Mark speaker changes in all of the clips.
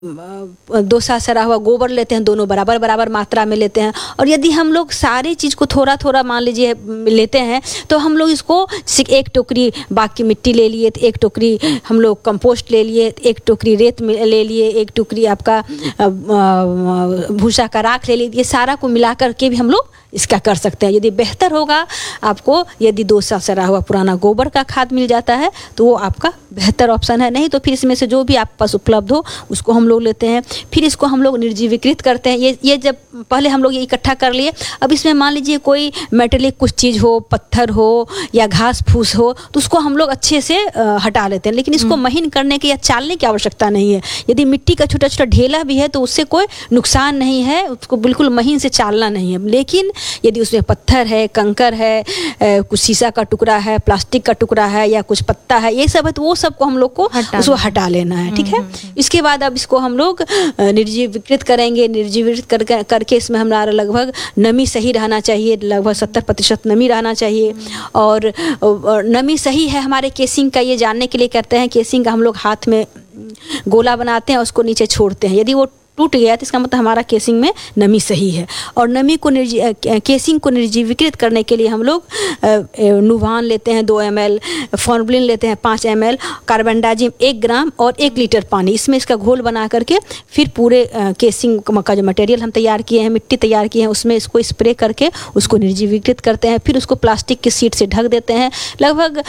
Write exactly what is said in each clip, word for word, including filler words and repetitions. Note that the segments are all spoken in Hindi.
Speaker 1: दोसा सरा हुआ गोबर लेते हैं, दोनों बराबर बराबर मात्रा में लेते हैं। और यदि हम लोग सारी चीज़ को थोड़ा थोड़ा मान लीजिए लेते हैं तो हम लोग इसको एक टोकरी बाकी मिट्टी ले लिए, एक टोकरी हम लोग कंपोस्ट ले लिए, एक टोकरी रेत ले लिए, एक टोकरी आपका भूसा का राख ले लिए। ये सारा को मिला करके भी हम लोग इसका कर सकते हैं। यदि बेहतर होगा आपको, यदि दोसा सरा हुआ पुराना गोबर का खाद मिल जाता है तो वो आपका बेहतर ऑप्शन है। नहीं तो फिर इसमें से जो भी आपके पास उपलब्ध हो उसको हम लोग लेते हैं। फिर इसको हम लोग निर्जीवीकृत करते हैं। ये ये जब पहले हम लोग ये इकट्ठा कर लिए, अब इसमें मान लीजिए कोई मेटेलिक कुछ चीज़ हो, पत्थर हो या घास फूस हो, तो उसको हम लोग अच्छे से हटा लेते हैं। लेकिन इसको महीन करने की या चालने की आवश्यकता नहीं है। यदि मिट्टी का छोटा छोटा ढेला भी है तो उससे कोई नुकसान नहीं है, उसको बिल्कुल महीन से चालना नहीं है। लेकिन यदि उसमें पत्थर है, कंकर है, कुछ शीशा का टुकड़ा है, प्लास्टिक का टुकड़ा है या कुछ पत्ता है, ये सब है, तो वो सबको हम लोग को उसको हटा लेना है। ठीक है। इसके बाद अब इसको हम लोग निर्जीवीकृत करेंगे। निर्जीवीकृत कर, करके इसमें हमारा लगभग नमी सही रहना चाहिए, लगभग सत्तर प्रतिशत नमी रहना चाहिए। और, और नमी सही है हमारे केसिंग का, ये जानने के लिए करते हैं। केसिंग का हम लोग हाथ में गोला बनाते हैं, उसको नीचे छोड़ते हैं। यदि वो टूट गया तो इसका मतलब हमारा केसिंग में नमी सही है। और नमी को केसिंग को निर्जीवीकृत करने के लिए हम लोग नुवान लेते हैं दो एम एल, फॉर्मलिन लेते हैं पाँच एम एल, कार्बनडाजिम एक ग्राम और एक लीटर पानी, इसमें इसका घोल बना करके फिर पूरे केसिंग का जो मटेरियल हम तैयार किए हैं, मिट्टी तैयार की है, उसमें इसको स्प्रे करके उसको निर्जीवीकृत करते हैं। फिर उसको प्लास्टिक की शीट से ढक देते हैं। लगभग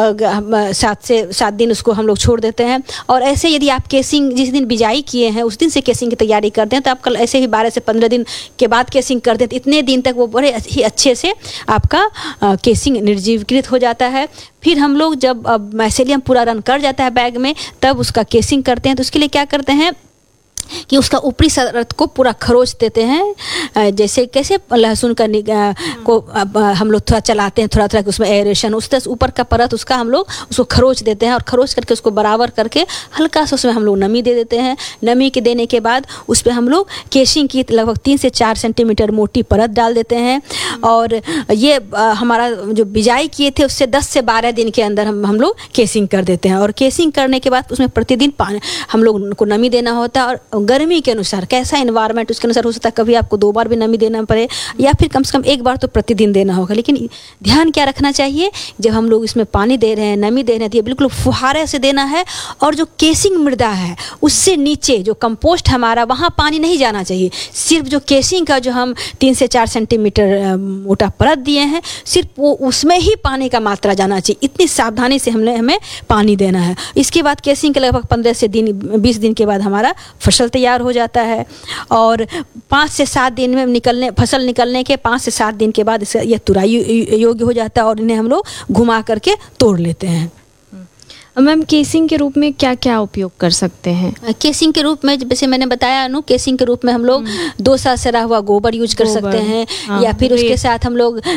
Speaker 1: सात से सात दिन उसको हम लोग छोड़ देते हैं। और ऐसे यदि आप केसिंग जिस दिन बिजाई किए हैं उस दिन से केसिंग तैयारी करते हैं तो आपका ऐसे ही बारह से पंद्रह दिन के बाद केसिंग करते हैं तो इतने दिन तक वो बड़े ही अच्छे से आपका केसिंग निर्जीवीकृत हो जाता है। फिर हम लोग जब माइसेलियम पूरा रन कर जाता है बैग में, तब उसका केसिंग करते हैं। तो उसके लिए क्या करते हैं कि उसका ऊपरी परत को पूरा खरोच देते हैं। जैसे कैसे लहसुन का को हम लोग थोड़ा चलाते हैं, थोड़ा थोड़ा उसमें एरेशन, उस तरह ऊपर का परत उसका हम लोग उसको खरोच देते हैं। और खरोच करके उसको बराबर करके हल्का सा उसमें हम लोग नमी दे देते हैं। नमी के देने के बाद उस पर हम लोग केसिंग की लगभग तीन से चार सेंटीमीटर मोटी परत डाल देते हैं। और ये हमारा जो बिजाई किए थे उससे दस से बारह दिन के अंदर हम हम लोग केसिंग कर देते हैं। और केसिंग करने के बाद उसमें प्रतिदिन पानी हम लोग को नमी देना होता है। और गर्मी के अनुसार कैसा एनवायरनमेंट उसके अनुसार हो सकता है कभी आपको दो बार भी नमी देना पड़े या फिर कम से कम एक बार तो प्रतिदिन देना होगा। लेकिन ध्यान क्या रखना चाहिए, जब हम लोग इसमें पानी दे रहे हैं, नमी दे रहे हैं, तो ये बिल्कुल फुहारे से देना है। और जो केसिंग मृदा है उससे नीचे जो कंपोस्ट हमारा, वहाँ पानी नहीं जाना चाहिए। सिर्फ जो केसिंग का जो हम तीन से चार सेंटीमीटर मोटा परत दिए हैं, सिर्फ वो उसमें ही पानी का मात्रा जाना चाहिए। इतनी सावधानी से हमने हमें पानी देना है। इसके बाद केसिंग के लगभग पंद्रह से दिन बीस दिन के बाद हमारा फसल तैयार हो जाता है। और पाँच से सात दिन में निकलने फसल निकलने के पाँच से सात दिन के बाद इसका यह तुराई योग्य हो जाता है। और इन्हें हम लोग घुमा करके तोड़ लेते हैं।
Speaker 2: मैम, केसिंग के रूप में क्या क्या उपयोग कर सकते हैं?
Speaker 1: केसिंग के रूप में जैसे मैंने बताया अनु, केसिंग के रूप में हम लोग दोसा सरा हुआ गोबर यूज कर सकते हैं। हाँ, या फिर उसके साथ हम लोग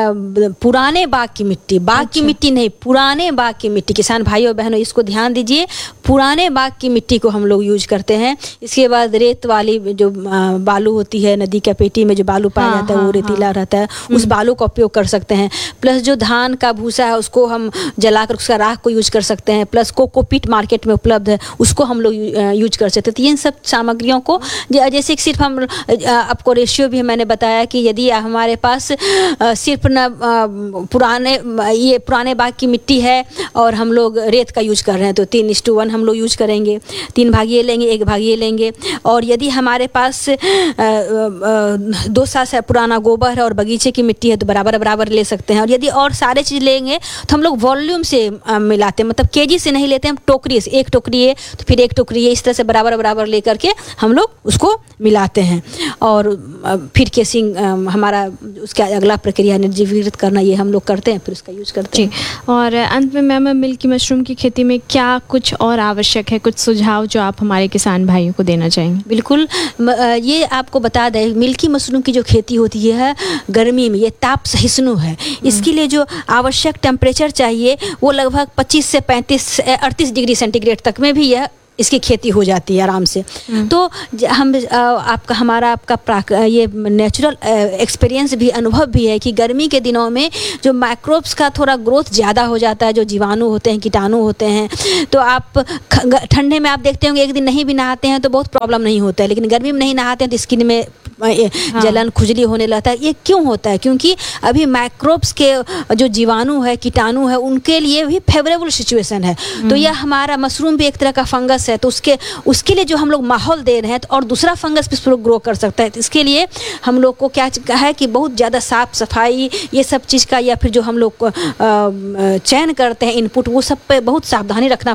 Speaker 1: पुराने बाग की मिट्टी, बाग अच्छा। की मिट्टी नहीं, पुराने बाग की मिट्टी। किसान भाइयों बहनों इसको ध्यान दीजिए, पुराने बाग की मिट्टी को हम लोग यूज करते हैं। इसके बाद रेत वाली जो बालू होती है, नदी का पेटी में जो बालू पाया हाँ, जाता है हाँ, वो रेतीला हाँ, रहता है, उस बालू का उपयोग कर सकते हैं। प्लस जो धान का भूसा है उसको हम जलाकर उसका राख को यूज कर सकते हैं। प्लस कोकोपीट मार्केट में उपलब्ध है, उसको हम लोग यूज कर सकते हैं। तो इन सब सामग्रियों को जैसे सिर्फ हम आपको रेशियो भी मैंने बताया कि यदि हमारे पास सिर्फ न पुराने ये पुराने बाग की मिट्टी है और हम लोग रेत का यूज कर रहे हैं तो तीन इस टू वन हम लोग यूज करेंगे। तीन भाग ये लेंगे, एक भाग ये लेंगे। और यदि हमारे पास दो साल से पुराना गोबर है और बगीचे की मिट्टी है तो बराबर बराबर ले सकते हैं। और यदि और सारे चीज़ लेंगे तो हम लोग वॉल्यूम से मिलाते हैं, मतलब केजी से नहीं लेते, हम टोकरी से, एक टोकरी है तो फिर एक टोकरी है, इस तरह से बराबर बराबर लेकर के हम लोग उसको मिलाते हैं। और फिर केसिंग हमारा उसका अगला प्रक्रिया निर्जीवीकृत करना, ये हम लोग करते हैं, फिर उसका यूज करते हैं।
Speaker 2: और अंत में मैम, मिल्की मशरूम की खेती में क्या कुछ और आवश्यक है, कुछ सुझाव जो आप हमारे किसान भाइयों को देना चाहेंगे?
Speaker 1: बिल्कुल, ये आपको बता दें, मिल्की मशरूम की जो खेती होती है गर्मी में, ये ताप सहिष्णु है। इसके लिए जो आवश्यक टेम्परेचर चाहिए वो लगभग पच्चीस से पैंतीस अड़तीस डिग्री सेंटीग्रेड तक में भी यह इसकी खेती हो जाती है आराम से। तो ज- हम अ, आपका हमारा आपका प्राक ये नेचुरल एक्सपीरियंस भी, अनुभव भी है कि गर्मी के दिनों में जो माइक्रोब्स का थोड़ा ग्रोथ ज़्यादा हो जाता है, जो जीवाणु होते हैं, कीटाणु होते हैं, तो आप ख- ग- ठंडे में आप देखते होंगे एक दिन नहीं भी नहाते हैं तो बहुत प्रॉब्लम नहीं होता है, लेकिन गर्मी में नहीं नहाते हैं तो स्किन में अ, ये जलन, खुजली होने लगता है। ये क्यों होता है? क्योंकि अभी माइक्रोब्स के जो जीवाणु है, कीटाणु है, उनके लिए भी फेवरेबल सिचुएशन है। तो यह हमारा मशरूम भी एक तरह का फंगस है, तो उसके उसके लिए जो हम लोग माहौल दे रहे हैं, तो और दूसरा फंगस भी उसको ग्रो कर सकता है। तो इसके लिए हम लोग को क्या च- है कि बहुत ज़्यादा साफ सफाई ये सब चीज़ का, या फिर जो हम लोग को, अ, चयन करते हैं इनपुट, वो सब पे बहुत सावधानी रखना